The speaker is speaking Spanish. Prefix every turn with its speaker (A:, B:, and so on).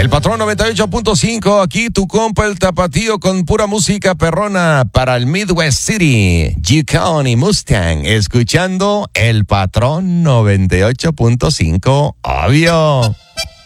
A: El Patrón 98.5, aquí tu compa el Tapatío con pura música perrona para el Midwest City, Yukon y Mustang, escuchando El Patrón 98.5, obvio.